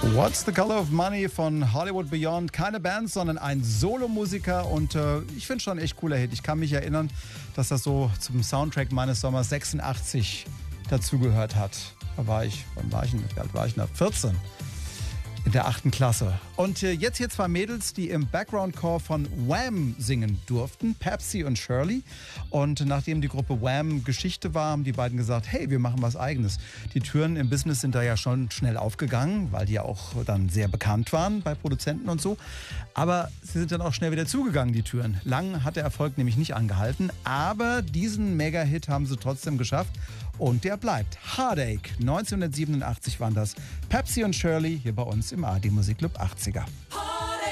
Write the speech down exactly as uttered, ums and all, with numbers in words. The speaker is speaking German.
What's the Color of Money von Hollywood Beyond. Keine Band, sondern ein Solomusiker und äh, ich finde schon ein echt cooler Hit. Ich kann mich erinnern, dass das so zum Soundtrack meines Sommers sechsundachtzig dazugehört hat. Da war ich, wann war ich denn? Wie alt war ich denn? vierzehn. In der achten Klasse. Und äh, jetzt hier zwei Mädels, die im Background-Chor von Wham singen durften, Pepsi und Shirley. Und nachdem die Gruppe Wham Geschichte war, haben die beiden gesagt, hey, wir machen was Eigenes. Die Türen im Business sind da ja schon schnell aufgegangen, weil die ja auch dann sehr bekannt waren bei Produzenten und so. Aber sie sind dann auch schnell wieder zugegangen, die Türen. Lang hat der Erfolg nämlich nicht angehalten, aber diesen Mega-Hit haben sie trotzdem geschafft. Und der bleibt. Heartache. neunzehnhundertsiebenundachtzig waren das. Pepsi und Shirley hier bei uns im A R D Musikclub achtziger.